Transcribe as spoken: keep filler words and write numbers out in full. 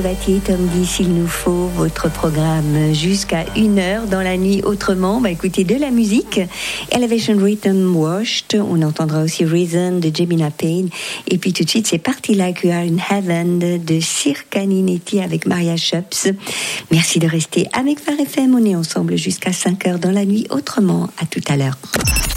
Batier, Tom dit s'il nous faut votre programme jusqu'à une heure dans la nuit autrement. On va écouter de la musique. Elevation Rhythm Washed. On entendra aussi Reason de Jemina Payne. Et puis tout de suite, c'est Party Like You Are in Heaven de Circa Ninetti avec Maria Shops. Merci de rester avec Phare F M. On est ensemble jusqu'à cinq heures dans la nuit autrement. À tout à l'heure.